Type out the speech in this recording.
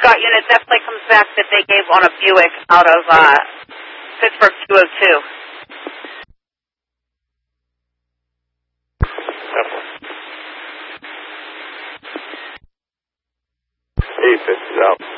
Scott unit definitely comes back that they gave on a Buick out of Pittsburgh 202. Definitely. East, this is out.